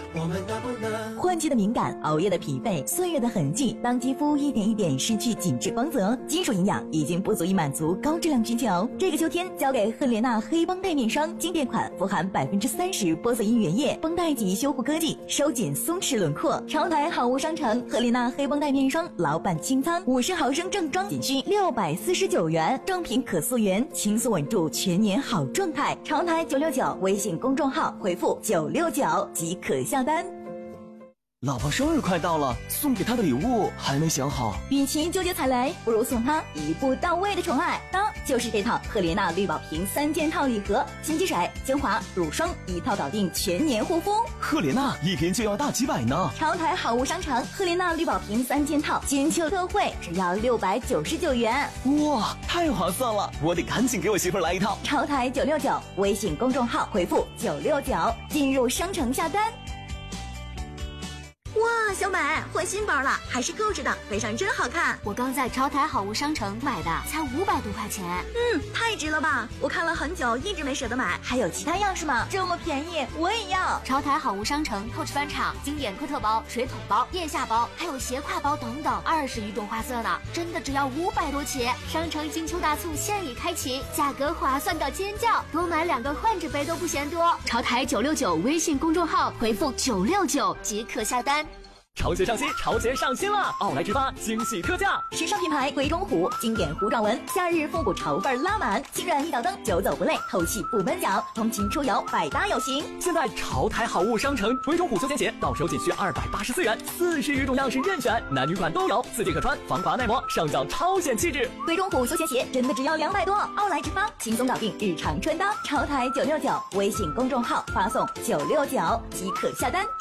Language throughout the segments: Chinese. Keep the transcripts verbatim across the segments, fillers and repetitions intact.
我们能不能？ 换季的敏感，熬夜的疲惫，岁月的痕迹，当肌肤一点一点失去紧致光泽，金属营养已经不足以满足高质量需求。这个秋天，交给赫莲娜黑绷带面霜经典款，富含百分之三十玻色因原液绷带级修护科技，收紧松弛轮廓。潮台好物商城赫莲娜黑绷带面霜老板清仓，五十毫升正装仅需六百四十九元，正品可溯源，轻松稳住全年好状态。潮台九六九微信公众号回复九六九即可下单。 老婆生日快到了，送给她的礼物还没想好。 与其纠结踩雷，不如送她一步到位的宠爱。当就是这套赫莲娜绿宝瓶三件套礼盒，新机水、精华、乳霜一套搞定全年护肤。 赫莲娜一瓶就要大几百呢。 潮台好物商城赫莲娜绿宝瓶三件套金秋特惠，只要六百九十九元。 哇，太划算了！我得赶紧给我媳妇儿来一套。 潮台九六九微信公众号回复九六九进入商城下单。哇，小美换新包了，还是购置的，背上真好看。 我刚在潮台好物商城买的，才五百多块钱。 嗯，太值了吧！我看了很久，一直没舍得买。还有其他样式吗？这么便宜，我也要。 潮台好物商城透视翻场经典科特包、水桶包、腋下包，还有斜挎包等等，二十余种花色呢，真的只要五百多起。商城金秋大促现已开启，价格划算到尖叫，多买两个换着背都不嫌多。潮台九六九微信公众号回复九六九即可下单。 潮鞋上新，潮鞋上新了！奥莱之发惊喜特价， 时尚品牌鬼冢虎经典糊状纹，夏日复古潮范拉满，轻软一脚蹬，久走不累，透气不闷脚，通勤出游百搭有型。 现在潮台好物商城鬼冢虎休闲鞋到手仅需二百八十四元，四十余种样式任选，男女款都有，四季可穿，防滑耐磨，上脚超显气质。 鬼冢虎休闲鞋真的只要两百多，奥莱之发轻松搞定日常穿搭。潮台九六九微信公众号发送九六九即可下单。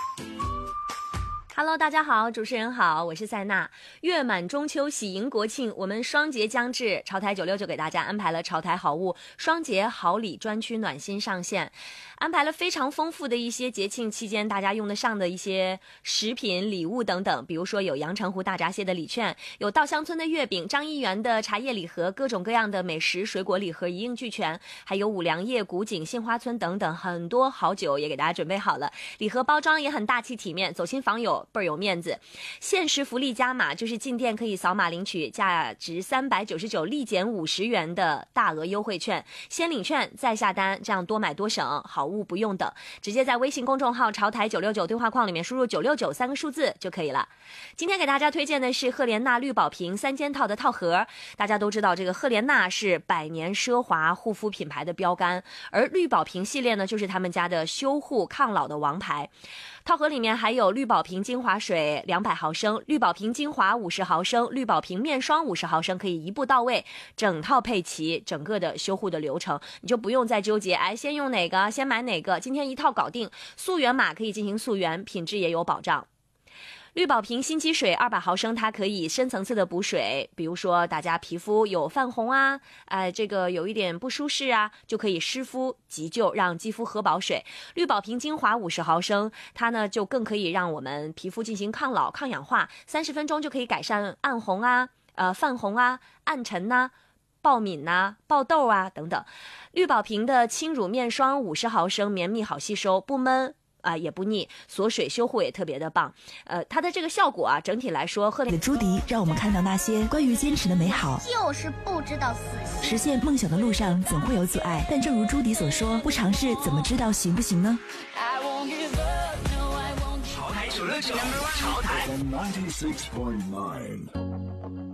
Hello， 大家好，主持人好，我是塞娜。月满中秋，喜迎国庆，我们双节将至，潮台九六九给大家安排了潮台好物双节好礼专区暖心上线，安排了非常丰富的一些节庆期间大家用得上的一些食品、礼物等等，比如说有阳澄湖大闸蟹的礼券，有稻香村的月饼，张一元的茶叶礼盒，各种各样的美食、水果礼盒一应俱全，还有五粮液、古井、杏花村等等，很多好酒也给大家准备好了，礼盒包装也很大气体面，走亲访友倍儿有面子。限时福利加码，就是进店可以扫码领取价值三百九十九立减五十元的大额优惠券，先领券再下单，这样多买多省，好物不用等，直接在微信公众号潮台九六九对话框里面输入九六九三个数字就可以了。今天给大家推荐的是赫莲娜绿宝瓶三件套的套盒。大家都知道这个赫莲娜是百年奢华护肤品牌的标杆，而绿宝瓶系列呢就是他们家的修护抗老的王牌。套盒里面还有绿宝瓶精华水两百毫升，绿宝瓶精华五十毫升，绿宝瓶面霜五十毫升，可以一步到位，整套配齐，整个的修护的流程你就不用再纠结，哎，先用哪个，先买哪个，今天一套搞定。溯源码可以进行溯源，品质也有保障。绿宝瓶新肌水二百毫升，它可以深层次的补水，比如说大家皮肤有泛红啊，呃，这个有一点不舒适啊，就可以湿敷急救，让肌肤喝饱水。绿宝瓶精华五十毫升，它呢就更可以让我们皮肤进行抗老、抗氧化，三十分钟就可以改善暗红啊、呃泛红啊、暗沉呐、啊。爆敏呐、爆痘啊等等。绿宝瓶的轻乳面霜五十毫升，绵密好吸收，不闷啊、呃、也不腻，锁水修护也特别的棒。呃，它的这个效果啊，整体来说，赫莲的朱迪让我们看到那些关于坚持的美好。 就是不知道死心。 实现梦想的路上总会有阻碍，但正如朱迪所说，不尝试怎么知道行不行呢？ 潮台九六九，潮台。